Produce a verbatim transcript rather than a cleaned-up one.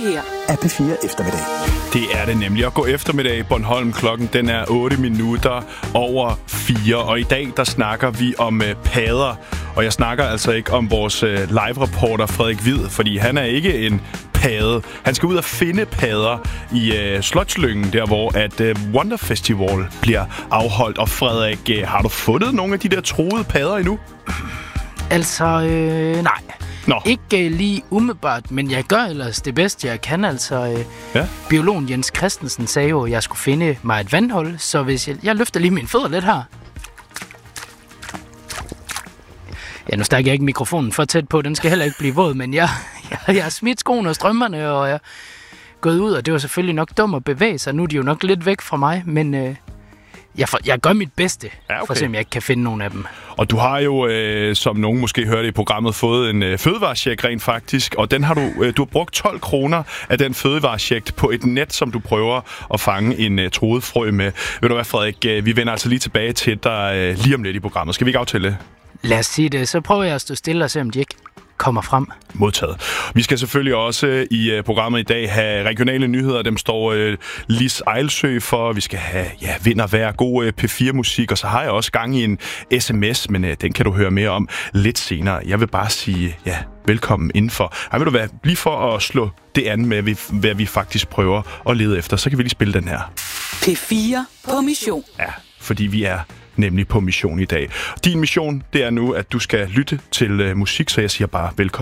her er P fire eftermiddag. Det er det nemlig. At gå eftermiddag i Bornholm. Klokken den er otte minutter over fire. Og i dag der snakker vi om øh, padder. Og jeg snakker altså ikke om vores øh, live-reporter Frederik Hvid, fordi han er ikke en padde. Han skal ud og finde padder i øh, Slotslyngen, der hvor at øh, Wonder Festival bliver afholdt. Og Frederik, øh, har du fundet nogle af de der troede padder endnu? Altså, øh, nej. Nå. Ikke øh, lige umiddelbart, men jeg gør ellers det bedste, jeg kan. Altså, øh, ja. Biologen Jens Christensen sagde jo, at jeg skulle finde mig et vandhul, så hvis jeg, jeg løfter lige mine fødder lidt her. Ja, nu stakker jeg ikke mikrofonen for tæt på, den skal heller ikke blive våd, men jeg, jeg, jeg har smidt skoene og strømmerne, og jeg er gået ud, og det var selvfølgelig nok dumt at bevæge sig. Nu er de jo nok lidt væk fra mig, men øh, jeg, for, jeg gør mit bedste, ja, okay. for at se, om jeg ikke kan finde nogen af dem. Og du har jo, øh, som nogen måske hørte i programmet, fået en øh, fødevarecheck rent faktisk, og den har du, øh, du har brugt tolv kroner af den fødevarecheck på et net, som du prøver at fange en øh, troet frø med. Ved du hvad, Frederik, øh, vi vender altså lige tilbage til dig øh, lige om lidt i programmet. Skal vi ikke aftale det? Lad os sige det. Så prøver jeg at stå stille og se, om de ikke kommer frem. Modtaget. Vi skal selvfølgelig også i uh, programmet i dag have regionale nyheder. Dem står uh, Lis Ejlsø for. Vi skal have ja, vind og vejr, god uh, P fire musik. Og så har jeg også gang i en sms, men uh, den kan du høre mere om lidt senere. Jeg vil bare sige ja, velkommen indenfor. Ej, ved du hvad? Lige for at slå det an med, hvad vi faktisk prøver at lede efter, så kan vi lige spille den her. P fire på mission. Ja, fordi vi er nemlig på mission i dag. Din mission, det er nu, at du skal lytte til uh, musik, så jeg siger bare velkommen.